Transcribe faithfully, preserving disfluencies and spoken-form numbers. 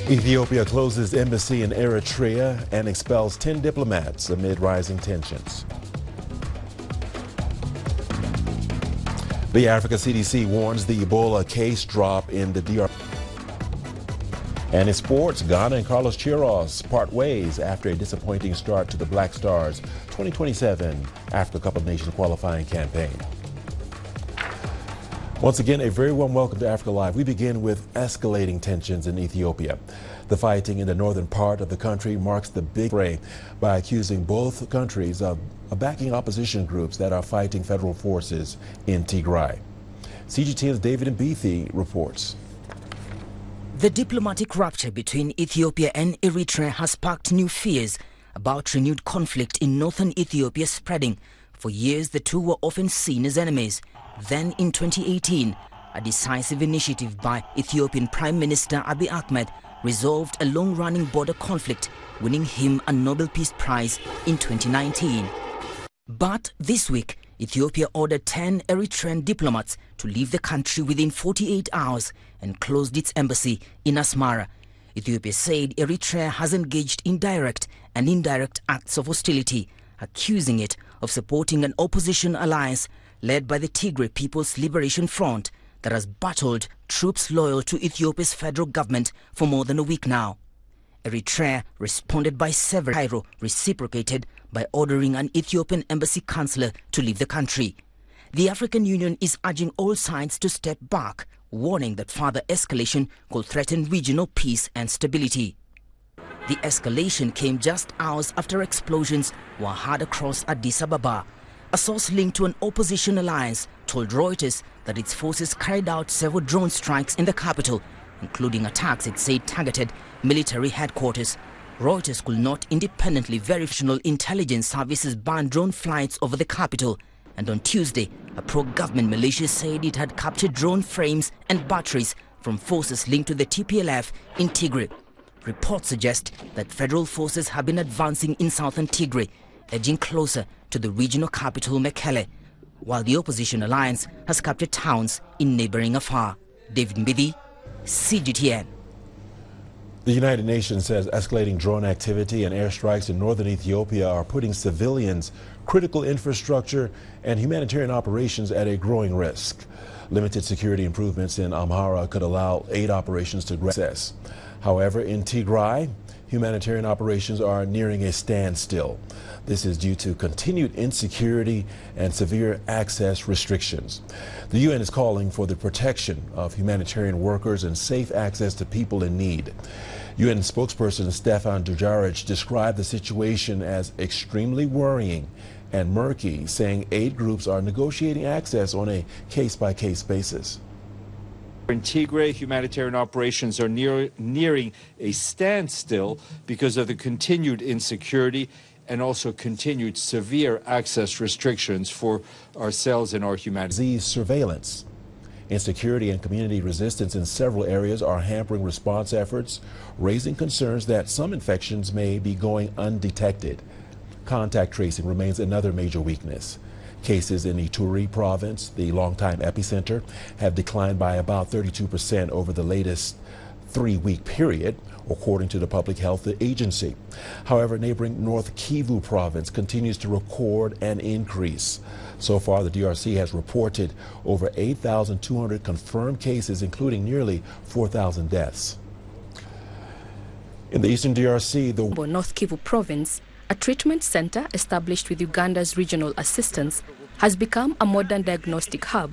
Ethiopia closes embassy in Eritrea and expels ten diplomats amid rising tensions. The Africa C D C warns the Ebola case drop in the D R. And in sports, Ghana and Carlos Queiroz part ways after a disappointing start to the Black Stars twenty twenty-seven Africa Cup of Nations qualifying campaign. Once again, a very warm welcome to Africa Live. We begin with escalating tensions in Ethiopia. The fighting in the northern part of the country marks the big fray by accusing both countries of backing opposition groups that are fighting federal forces in Tigray. C G T N's David Mbithi reports. The diplomatic rupture between Ethiopia and Eritrea has sparked new fears about renewed conflict in northern Ethiopia spreading. For years, the two were often seen as enemies. Then in twenty eighteen, a decisive initiative by Ethiopian Prime Minister Abiy Ahmed resolved a long-running border conflict, winning him a Nobel Peace Prize in twenty nineteen. But this week, Ethiopia ordered ten Eritrean diplomats to leave the country within forty-eight hours and closed its embassy in Asmara. Ethiopia said Eritrea has engaged in direct and indirect acts of hostility, accusing it of supporting an opposition alliance led by the Tigray People's Liberation Front that has battled troops loyal to Ethiopia's federal government for more than a week now. Eritrea responded by several. Cairo reciprocated by ordering an Ethiopian embassy counselor to leave the country. The African Union is urging all sides to step back, warning that further escalation could threaten regional peace and stability. The escalation came just hours after explosions were heard across Addis Ababa. A source linked to an opposition alliance told Reuters that its forces carried out several drone strikes in the capital, including attacks it said targeted military headquarters. Reuters could not independently verify. National intelligence services banned drone flights over the capital, and on Tuesday, a pro-government militia said it had captured drone frames and batteries from forces linked to the T P L F in Tigray. Reports suggest that federal forces have been advancing in southern Tigray, edging closer to the regional capital Mekelle, while the opposition alliance has captured towns in neighboring Afar. David Mbithi, C G T N. The United Nations says escalating drone activity and airstrikes in northern Ethiopia are putting civilians, critical infrastructure, and humanitarian operations at a growing risk. Limited security improvements in Amhara could allow aid operations to access. However, in Tigray, humanitarian operations are nearing a standstill. This is due to continued insecurity and severe access restrictions. The U N is calling for the protection of humanitarian workers and safe access to people in need. U N spokesperson Stefan Dujarric described the situation as extremely worrying and murky, saying aid groups are negotiating access on a case-by-case basis. In Tigray, humanitarian operations are near, nearing a standstill because of the continued insecurity and also continued severe access restrictions for ourselves and our humanity. Disease surveillance, insecurity and community resistance in several areas are hampering response efforts, raising concerns that some infections may be going undetected. Contact tracing remains another major weakness. Cases in Ituri province, the longtime epicenter, have declined by about thirty-two percent over the latest three-week period, according to the Public Health Agency. However, neighboring North Kivu province continues to record an increase. So far, the D R C has reported over eight thousand two hundred confirmed cases, including nearly four thousand deaths. In the eastern D R C, the North Kivu province, a treatment center established with Uganda's regional assistance, has become a modern diagnostic hub